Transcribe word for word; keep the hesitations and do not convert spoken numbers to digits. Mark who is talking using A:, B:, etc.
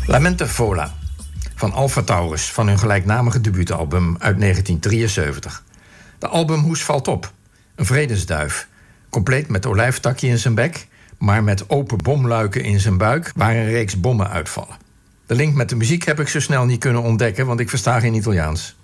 A: Lamenta Fola van Alpha Taurus, van hun gelijknamige debuutalbum uit negentien drieënzeventig. De albumhoes valt op. Een vredesduif, compleet met olijftakje in zijn bek, maar met open bomluiken in zijn buik waar een reeks bommen uitvallen. De link met de muziek heb ik zo snel niet kunnen ontdekken, want ik versta geen Italiaans.